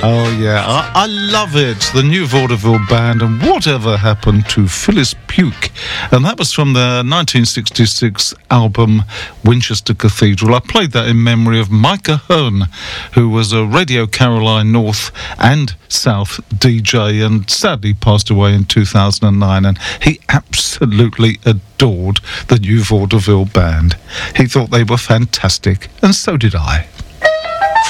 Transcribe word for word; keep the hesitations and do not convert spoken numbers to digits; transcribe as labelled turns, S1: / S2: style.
S1: Oh, yeah, I, I love it. The New Vaudeville Band, and Whatever Happened to Phyllis Puke. And that was from the nineteen sixty-six album Winchester Cathedral. I played that in memory of Micah Hearn, who was a Radio Caroline North and South D J and sadly passed away in two thousand nine. And he absolutely adored the New Vaudeville Band. He thought they were fantastic, and so did I.